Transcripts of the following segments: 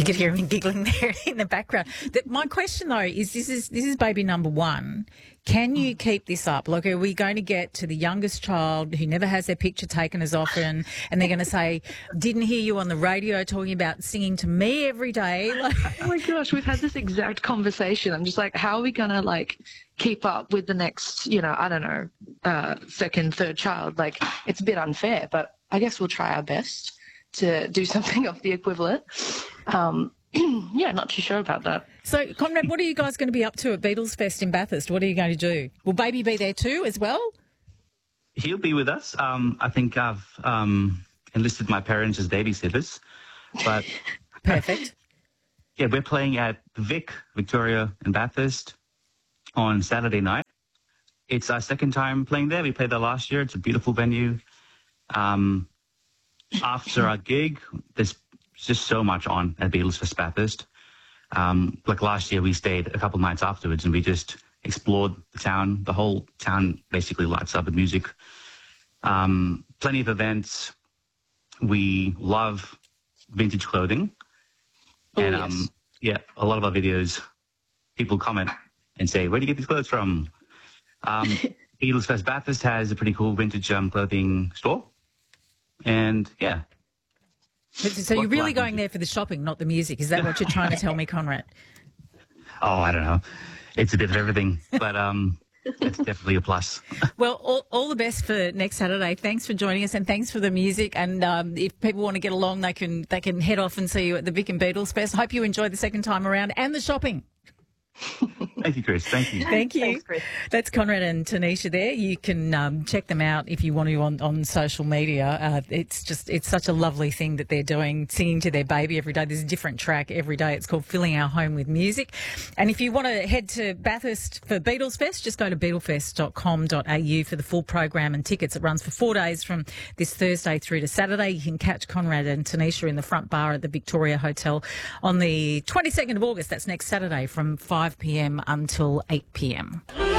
You could hear him giggling there in the background. My question, though, is this is baby number one. Can you keep this up? Like, are we going to get to the youngest child who never has their picture taken as often, and they're going to say, didn't hear you on the radio talking about singing to me every day? Like, oh, my gosh, we've had this exact conversation. I'm just like, how are we going to, like, keep up with the next, I don't know, second, third child? Like, it's a bit unfair, but I guess we'll try our best to do something of the equivalent. Yeah, not too sure about that. So, Conrad, what are you guys going to be up to at Beatles Fest in Bathurst? What are you going to do? Will baby be there too as well? He'll be with us. I think I've enlisted my parents as babysitters. But perfect. Yeah, we're playing at Victoria in Bathurst on Saturday night. It's our second time playing there. We played there last year. It's a beautiful venue. After our gig, there's just so much on at Beatles Fest Bathurst. Like last year, we stayed a couple nights afterwards and we just explored the town. The whole town basically lights up with music. Plenty of events. We love vintage clothing. Oh, and yes. Yeah, a lot of our videos, people comment and say, where do you get these clothes from? Beatles Fest Bathurst has a pretty cool vintage clothing store. And yeah. So you're really going there for the shopping, not the music. Is that what you're trying to tell me, Conrad? Oh, I don't know. It's a bit of everything, but it's definitely a plus. Well, all the best for next Saturday. Thanks for joining us, and thanks for the music. And if people want to get along, they can head off and see you at the Vic and Beatles Fest. Hope you enjoy the second time around and the shopping. Thank you, Chris. Thank you. Thank you. Thanks, Chris. That's Conrad and Tanisha there. You can check them out if you want to on social media. It's such a lovely thing that they're doing, singing to their baby every day. There's a different track every day. It's called Filling Our Home with Music. And if you want to head to Bathurst for Beatles Fest, just go to beatlefest.com.au for the full program and tickets. It runs for 4 days from this Thursday through to Saturday. You can catch Conrad and Tanisha in the front bar at the Victoria Hotel on the 22nd of August. That's next Saturday from 5 p.m. until 8 p.m.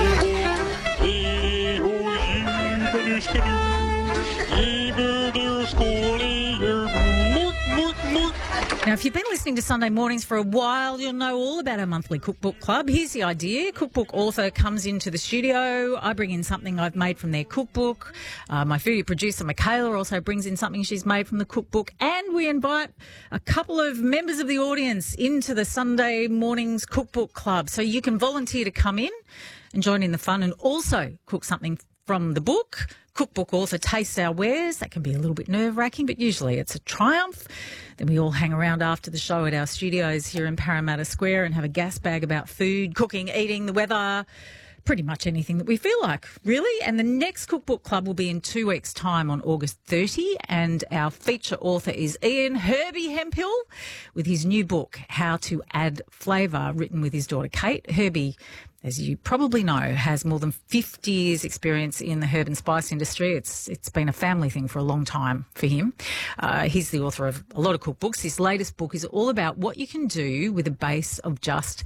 Now, if you've been listening to Sunday Mornings for a while, you'll know all about our monthly cookbook club. Here's the idea. Cookbook author comes into the studio. I bring in something I've made from their cookbook. My foodie producer, Michaela, also brings in something she's made from the cookbook. And we invite a couple of members of the audience into the Sunday Mornings Cookbook Club. So you can volunteer to come in and join in the fun and also cook something from the book. Cookbook author tastes our wares. That can be a little bit nerve-wracking, but usually it's a triumph. Then we all hang around after the show at our studios here in Parramatta Square and have a gas bag about food, cooking, eating, the weather, pretty much anything that we feel like, really. And the next Cookbook Club will be in 2 weeks' time on August 30, and our feature author is Ian Herbie Hemphill with his new book, How to Add Flavour, written with his daughter Kate. Herbie, as you probably know, has more than 50 years' experience in the herb and spice industry. It's been a family thing for a long time for him. He's the author of a lot of cookbooks. His latest book is all about what you can do with a base of just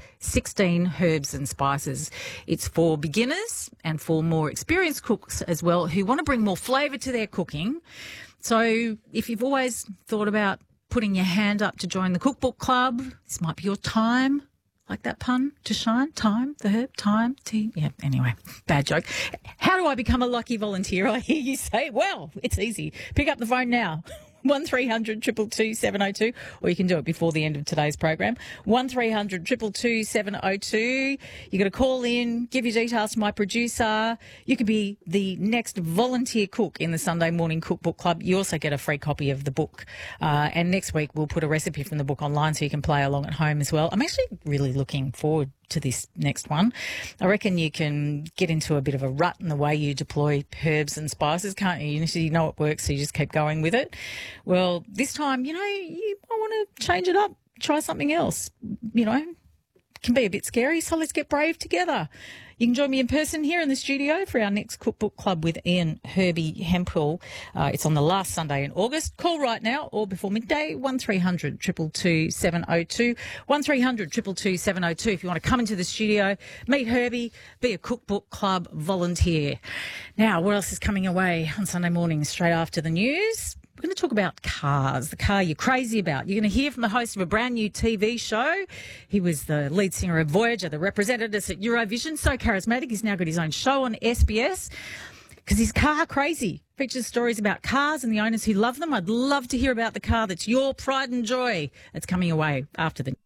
16 herbs and spices. It's for beginners and for more experienced cooks as well who want to bring more flavour to their cooking. So if you've always thought about putting your hand up to join the Cookbook Club, this might be your time. Like that pun, to shine, time, the herb, time, tea. Yeah, anyway, bad joke. How do I become a lucky volunteer? I hear you say, well, it's easy. Pick up the phone now. 1300 222 702, or you can do it before the end of today's program. 1300 222 702. You got to call in, give your details to my producer. You could be the next volunteer cook in the Sunday Morning Cookbook Club. You also get a free copy of the book. And next week we'll put a recipe from the book online so you can play along at home as well. I'm actually really looking forward to this next one. I reckon you can get into a bit of a rut in the way you deploy herbs and spices, can't you? You know it works, so you just keep going with it. Well, this time, you might want to change it up, try something else. It can be a bit scary, so let's get brave together. You can join me in person here in the studio for our next Cookbook Club with Ian Herbie Hemphill. It's on the last Sunday in August. Call right now or before midday, 1300 222 702. 1300 222 702 if you want to come into the studio, meet Herbie, be a Cookbook Club volunteer. Now, what else is coming away on Sunday morning straight after the news? We're going to talk about cars, the car you're crazy about. You're going to hear from the host of a brand new TV show. He was the lead singer of Voyager, that represented us at Eurovision. So charismatic. He's now got his own show on SBS because he's car crazy. Features stories about cars and the owners who love them. I'd love to hear about the car that's your pride and joy. It's coming away after the...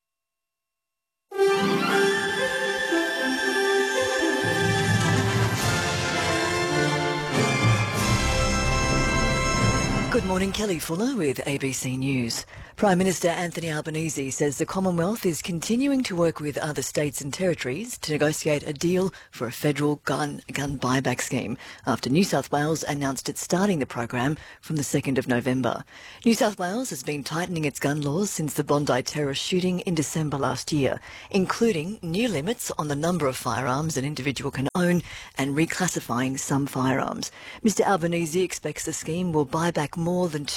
Good morning, Kelly Fuller with ABC News. Prime Minister Anthony Albanese says the Commonwealth is continuing to work with other states and territories to negotiate a deal for a federal gun buyback scheme after New South Wales announced it's starting the program from the 2nd of November. New South Wales has been tightening its gun laws since the Bondi terrorist shooting in December last year, including new limits on the number of firearms an individual can own and reclassifying some firearms. Mr Albanese expects the scheme will buy back more than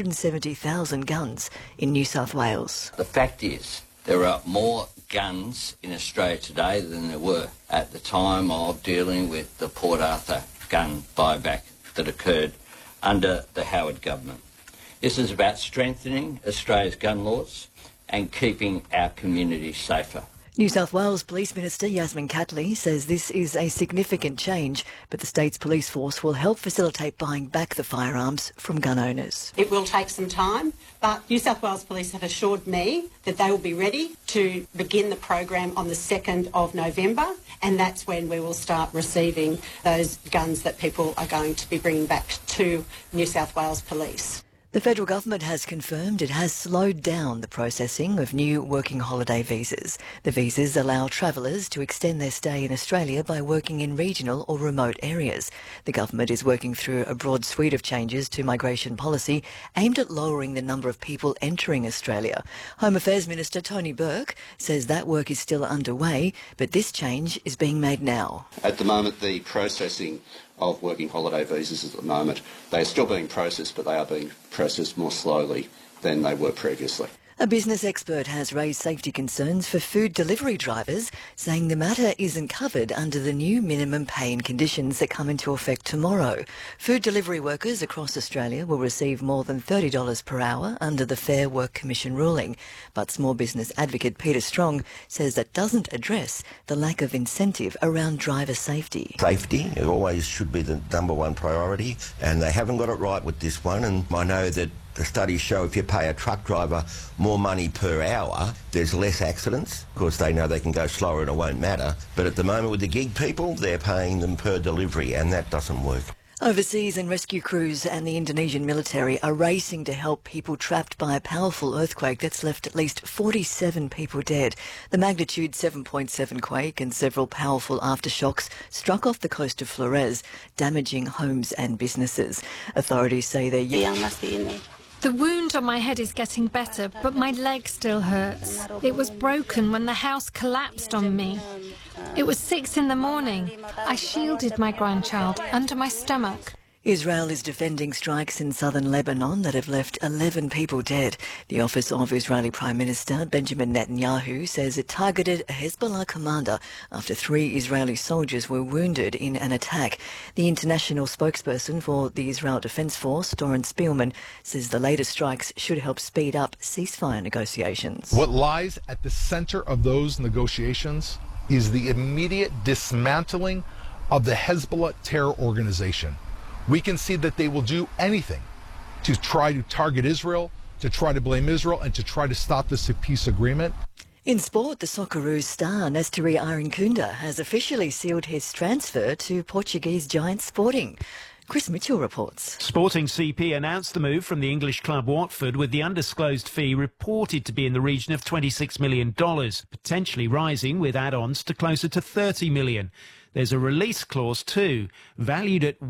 270,000 guns in New South Wales. The fact is, there are more guns in Australia today than there were at the time of dealing with the Port Arthur gun buyback that occurred under the Howard government. This is about strengthening Australia's gun laws and keeping our communities safer. New South Wales Police Minister Yasmin Catley says this is a significant change, but the state's police force will help facilitate buying back the firearms from gun owners. It will take some time, but New South Wales Police have assured me that they will be ready to begin the program on the 2nd of November, and that's when we will start receiving those guns that people are going to be bringing back to New South Wales Police. The federal government has confirmed it has slowed down the processing of new working holiday visas. The visas allow travellers to extend their stay in Australia by working in regional or remote areas. The government is working through a broad suite of changes to migration policy aimed at lowering the number of people entering Australia. Home Affairs Minister Tony Burke says that work is still underway, but this change is being made now. At the moment, the processing of working holiday visas at the moment, they are still being processed, but they are being processed more slowly than they were previously. A business expert has raised safety concerns for food delivery drivers, saying the matter isn't covered under the new minimum pay and conditions that come into effect tomorrow. Food delivery workers across Australia will receive more than $30 per hour under the Fair Work Commission ruling, but small business advocate Peter Strong says that doesn't address the lack of incentive around driver safety. Safety always should be the number one priority, and they haven't got it right with this one, and I know that the studies show if you pay a truck driver more money per hour, there's less accidents. Of course, they know they can go slower and it won't matter. But at the moment with the gig people, they're paying them per delivery, and that doesn't work. Overseas and rescue crews and the Indonesian military are racing to help people trapped by a powerful earthquake that's left at least 47 people dead. The magnitude 7.7 quake and several powerful aftershocks struck off the coast of Flores, damaging homes and businesses. Authorities say they're... The wound on my head is getting better, but my leg still hurts. It was broken when the house collapsed on me. It was 6 a.m. I shielded my grandchild under my stomach. Israel is defending strikes in southern Lebanon that have left 11 people dead. The office of Israeli Prime Minister Benjamin Netanyahu says it targeted a Hezbollah commander after 3 Israeli soldiers were wounded in an attack. The international spokesperson for the Israel Defense Force, Doron Spielman, says the latest strikes should help speed up ceasefire negotiations. What lies at the center of those negotiations is the immediate dismantling of the Hezbollah terror organization. We can see that they will do anything to try to target Israel, to try to blame Israel, and to try to stop this peace agreement. In sport, the Socceroos star Nesteri Irinkunda has officially sealed his transfer to Portuguese giant Sporting. Chris Mitchell reports. Sporting CP announced the move from the English club Watford with the undisclosed fee reported to be in the region of $26 million, potentially rising with add-ons to closer to $30 million. There's a release clause too, valued at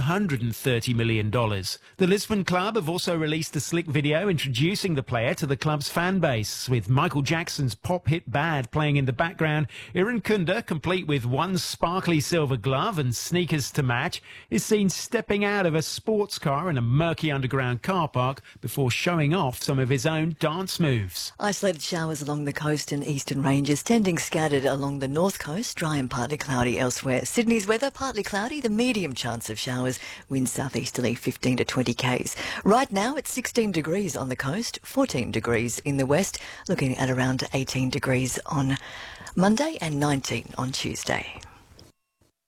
$130 million. The Lisbon club have also released a slick video introducing the player to the club's fan base, with Michael Jackson's pop hit Bad playing in the background. Irinkunda, complete with one sparkly silver glove and sneakers to match, is seen stepping out of a sports car in a murky underground car park before showing off some of his own dance moves. Isolated showers along the coast and eastern ranges, tending scattered along the north coast, dry and partly cloudy elsewhere. elsewhere. Sydney's weather, partly cloudy, the medium chance of showers, winds southeasterly 15 to 20 k's. Right now it's 16 degrees on the coast, 14 degrees in the west, looking at around 18 degrees on Monday and 19 on Tuesday.